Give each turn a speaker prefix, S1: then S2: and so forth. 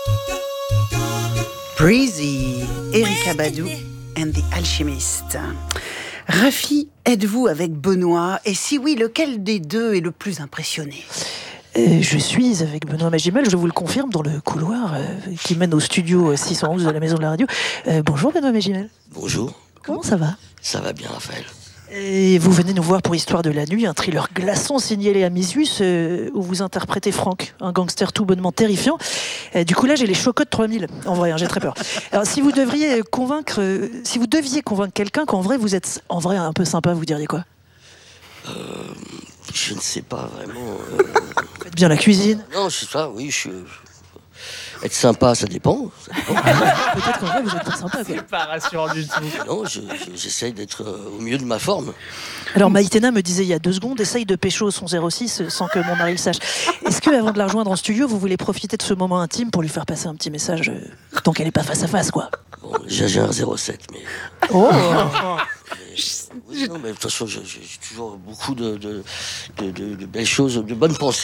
S1: Breezy, Erykah Badu and the Alchemist. Rafi, êtes-vous avec Benoît? Et si oui, lequel des deux est le plus impressionné?
S2: Je suis avec Benoît Magimel, je vous le confirme, dans le couloir qui mène au studio 611 de la Maison de la Radio. Bonjour Benoît Magimel.
S3: Bonjour.
S2: Comment ça va?
S3: Ça va bien, Raphaël.
S2: Et vous venez nous voir pour Histoire de la nuit, un thriller glaçant signé Léa Misus, où vous interprétez Franck, un gangster tout bonnement terrifiant. Du coup là j'ai les chocottes 3000, en vrai, j'ai très peur. Alors si vous deviez convaincre quelqu'un qu'en vrai vous êtes en vrai un peu sympa, vous diriez quoi?
S3: Je ne sais pas vraiment.
S2: Faites bien la cuisine.
S3: Non, c'est ça, oui, je suis. Être sympa, ça dépend.
S2: Peut-être qu'en vrai vous êtes pas sympa.
S4: C'est pas rassurant du tout.
S3: Non, j'essaye d'être au mieux de ma forme.
S2: Alors Maïtena me disait il y a 2 secondes, essaye de pécho son 06 sans que mon mari le sache. Est-ce que avant de la rejoindre en studio, vous voulez profiter de ce moment intime pour lui faire passer un petit message tant qu'elle n'est pas face à face, quoi?
S3: Bon, déjà j'ai un 07, mais.
S2: Oh.
S3: Oui, non, mais de toute façon, j'ai toujours beaucoup de belles choses, de bonnes pensées.